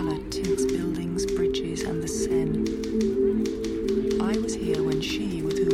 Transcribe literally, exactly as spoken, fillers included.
colour tints buildings, bridges and the Seine. I was here when she, with her